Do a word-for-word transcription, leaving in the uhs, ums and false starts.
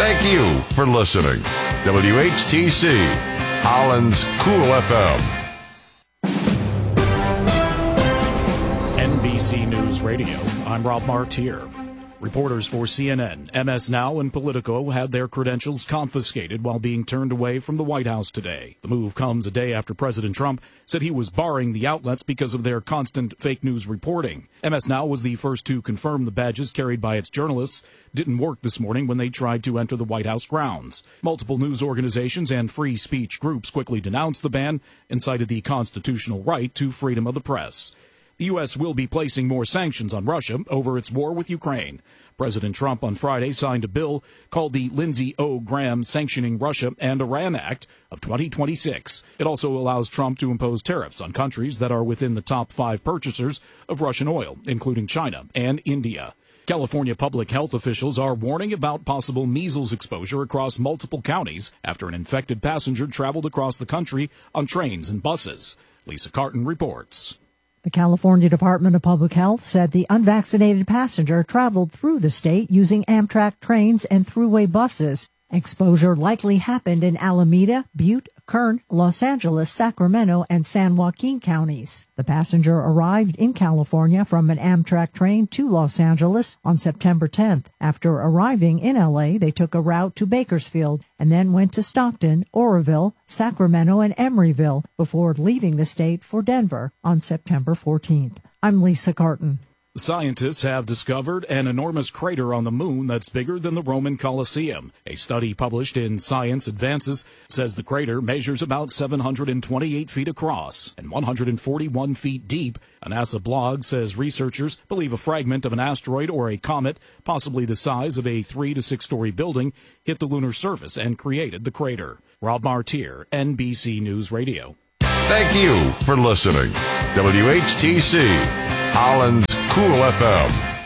Thank you for listening. W H T C, Holland's Cool F M. N B C News Radio, I'm Rob Martier. Reporters for C N N, M S Now, and Politico had their credentials confiscated while being turned away from the White House today. The move comes a day after President Trump said he was barring the outlets because of their constant fake news reporting. M S Now was the first to confirm the badges carried by its journalists didn't work this morning when they tried to enter the White House grounds. Multiple news organizations and free speech groups quickly denounced the ban and cited the constitutional right to freedom of the press. The U S will be placing more sanctions on Russia over its war with Ukraine. President Trump on Friday signed a bill called the Lindsey O. Graham Sanctioning Russia and Iran Act of twenty twenty-six. It also allows Trump to impose tariffs on countries that are within the top five purchasers of Russian oil, including China and India. California public health officials are warning about possible measles exposure across multiple counties after an infected passenger traveled across the country on trains and buses. Lisa Carton reports. The California Department of Public Health said the unvaccinated passenger traveled through the state using Amtrak trains and thruway buses. Exposure likely happened in Alameda, Butte, Kern, Los Angeles, Sacramento, and San Joaquin counties. The passenger arrived in California from an Amtrak train to Los Angeles on September tenth. After arriving in L A, they took a route to Bakersfield and then went to Stockton, Oroville, Sacramento, and Emeryville before leaving the state for Denver on September fourteenth. I'm Lisa Carton. Scientists have discovered an enormous crater on the moon that's bigger than the Roman Colosseum. A study published in Science Advances says the crater measures about seven hundred twenty-eight feet across and one hundred forty-one feet deep. A NASA blog says researchers believe a fragment of an asteroid or a comet, possibly the size of a three to six story building, hit the lunar surface and created the crater. Rob Martier, N B C News Radio. Thank you for listening. W H T C, Holland's Cool F M.